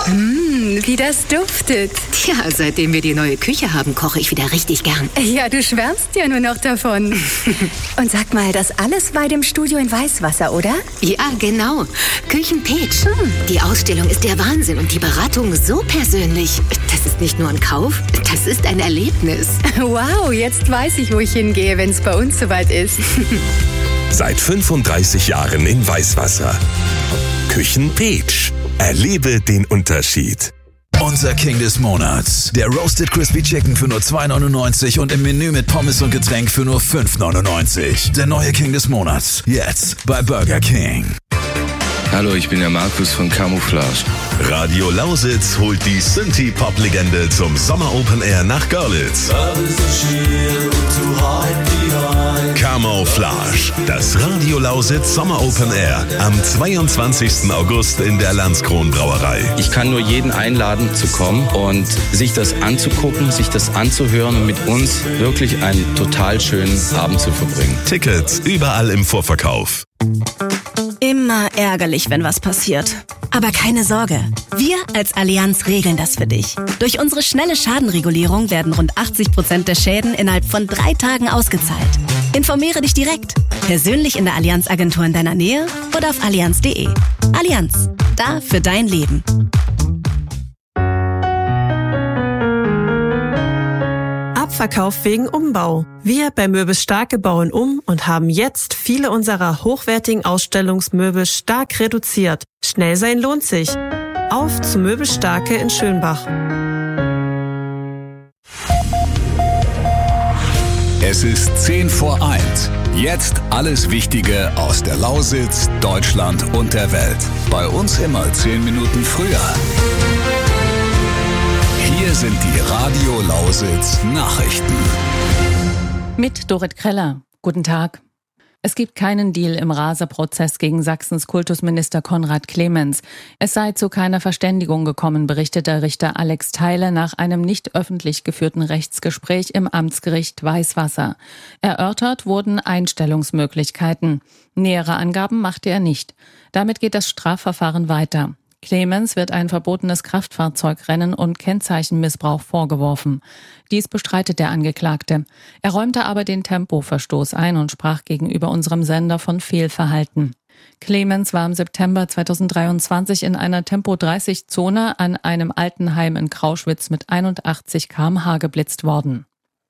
Wie das duftet. Tja, seitdem wir die neue Küche haben, koche ich wieder richtig gern. Ja, du schwärmst ja nur noch davon. Und sag mal, das alles bei dem Studio in Weißwasser, oder? Ja, genau. Küchenpeach. Die Ausstellung ist der Wahnsinn und die Beratung so persönlich. Das ist nicht nur ein Kauf, das ist ein Erlebnis. Wow, jetzt weiß ich, wo ich hingehe, wenn es bei uns soweit ist. Seit 35 Jahren in Weißwasser. Küchenpeach. Erlebe den Unterschied. Unser King des Monats. Der Roasted Crispy Chicken für nur $2,99 und im Menü mit Pommes und Getränk für nur $5,99. Der neue King des Monats. Jetzt bei Burger King. Hallo, ich bin der Markus von Camouflage. Radio Lausitz holt die Synthie-Pop-Legende zum Sommer Open Air nach Görlitz. Camouflage, das Radio Lausitz Sommer Open Air am 22. August in der Landskron Brauerei. Ich kann nur jeden einladen zu kommen und sich das anzugucken, sich das anzuhören und mit uns wirklich einen total schönen Abend zu verbringen. Tickets überall im Vorverkauf. Immer ärgerlich, wenn was passiert. Aber keine Sorge, wir als Allianz regeln das für dich. Durch unsere schnelle Schadenregulierung werden rund 80% der Schäden innerhalb von 3 Tagen ausgezahlt. Informiere dich direkt, persönlich in der Allianz-Agentur in deiner Nähe oder auf allianz.de. Allianz, da für dein Leben. Abverkauf wegen Umbau. Wir bei Möbel Starke bauen um und haben jetzt viele unserer hochwertigen Ausstellungsmöbel stark reduziert. Schnell sein lohnt sich. Auf zu Möbel Starke in Schönbach. Es ist 10 vor 1. Jetzt alles Wichtige aus der Lausitz, Deutschland und der Welt. Bei uns immer 10 Minuten früher. Hier sind die Radio Lausitz Nachrichten. Mit Dorit Kreller. Guten Tag. Es gibt keinen Deal im Raser-Prozess gegen Sachsens Kultusminister Konrad Clemens. Es sei zu keiner Verständigung gekommen, berichtet der Richter Alex Theile nach einem nicht öffentlich geführten Rechtsgespräch im Amtsgericht Weißwasser. Erörtert wurden Einstellungsmöglichkeiten. Nähere Angaben machte er nicht. Damit geht das Strafverfahren weiter. Clemens wird ein verbotenes Kraftfahrzeugrennen und Kennzeichenmissbrauch vorgeworfen. Dies bestreitet der Angeklagte. Er räumte aber den Tempoverstoß ein und sprach gegenüber unserem Sender von Fehlverhalten. Clemens war im September 2023 in einer Tempo-30-Zone an einem Altenheim in Krauschwitz mit 81 km/h geblitzt worden.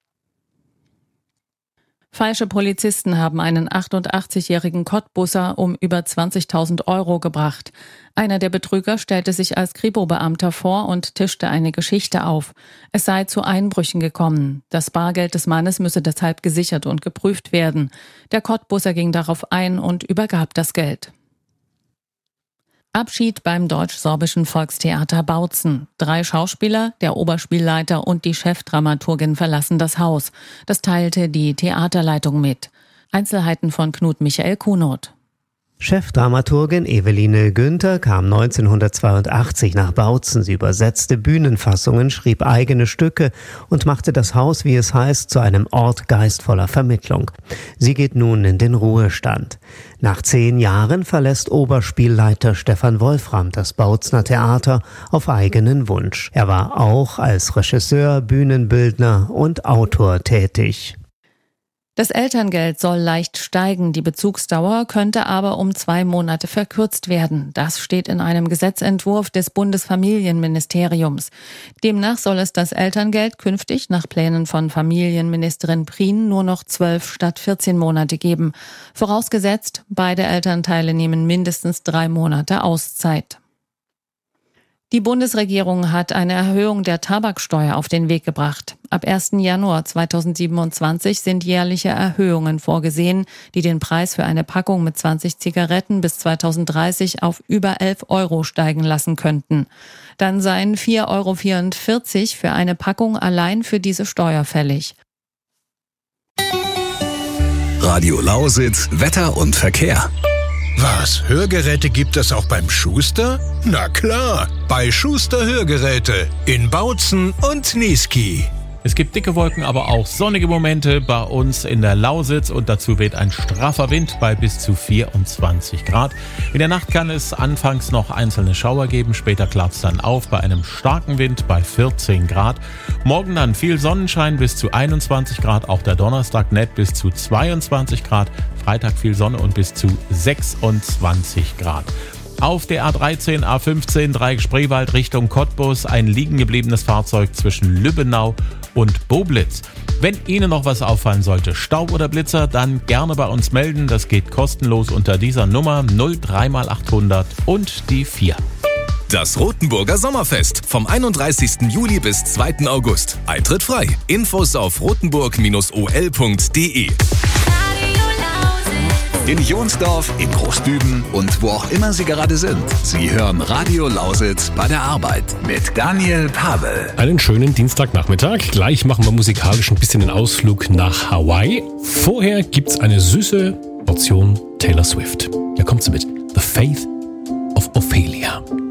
Falsche Polizisten haben einen 88-jährigen Cottbusser um über 20.000 € gebracht. Einer der Betrüger stellte sich als Kripo-Beamter vor und tischte eine Geschichte auf. Es sei zu Einbrüchen gekommen. Das Bargeld des Mannes müsse deshalb gesichert und geprüft werden. Der Cottbusser ging darauf ein und übergab das Geld. Abschied beim Deutsch-Sorbischen Volkstheater Bautzen. 3 Schauspieler, der Oberspielleiter und die Chefdramaturgin verlassen das Haus. Das teilte die Theaterleitung mit. Einzelheiten von Knut Michael Kunoth. Chefdramaturgin Eveline Günther kam 1982 nach Bautzen. Sie übersetzte Bühnenfassungen, schrieb eigene Stücke und machte das Haus, wie es heißt, zu einem Ort geistvoller Vermittlung. Sie geht nun in den Ruhestand. Nach 10 Jahren verlässt Oberspielleiter Stefan Wolfram das Bautzener Theater auf eigenen Wunsch. Er war auch als Regisseur, Bühnenbildner und Autor tätig. Das Elterngeld soll leicht steigen, die Bezugsdauer könnte aber um 2 Monate verkürzt werden. Das steht in einem Gesetzentwurf des Bundesfamilienministeriums. Demnach soll es das Elterngeld künftig nach Plänen von Familienministerin Prien nur noch 12 statt 14 Monate geben. Vorausgesetzt, beide Elternteile nehmen mindestens 3 Monate Auszeit. Die Bundesregierung hat eine Erhöhung der Tabaksteuer auf den Weg gebracht. Ab 1. Januar 2027 sind jährliche Erhöhungen vorgesehen, die den Preis für eine Packung mit 20 Zigaretten bis 2030 auf über 11 € steigen lassen könnten. Dann seien 4,44 € für eine Packung allein für diese Steuer fällig. Radio Lausitz, Wetter und Verkehr. Was, Hörgeräte gibt es auch beim Schuster? Na klar, bei Schuster Hörgeräte in Bautzen und Niesky. Es gibt dicke Wolken, aber auch sonnige Momente bei uns in der Lausitz und dazu weht ein straffer Wind bei bis zu 24 Grad. In der Nacht kann es anfangs noch einzelne Schauer geben, später klart es dann auf bei einem starken Wind bei 14 Grad. Morgen dann viel Sonnenschein bis zu 21 Grad, auch der Donnerstag nett bis zu 22 Grad, Freitag viel Sonne und bis zu 26 Grad. Auf der A13, A15 Dreieck-Spreewald Richtung Cottbus ein liegen gebliebenes Fahrzeug zwischen Lübbenau und Boblitz. Wenn Ihnen noch was auffallen sollte, Staub oder Blitzer, dann gerne bei uns melden. Das geht kostenlos unter dieser Nummer 03x800 und die 4. Das Rothenburger Sommerfest vom 31. Juli bis 2. August. Eintritt frei. Infos auf rotenburg-ol.de. In Jonsdorf, in Großdüben und wo auch immer Sie gerade sind. Sie hören Radio Lausitz bei der Arbeit mit Daniel Pavel. Einen schönen Dienstagnachmittag. Gleich machen wir musikalisch ein bisschen den Ausflug nach Hawaii. Vorher gibt's eine süße Portion Taylor Swift. Hier kommt sie mit The Faith of Ophelia.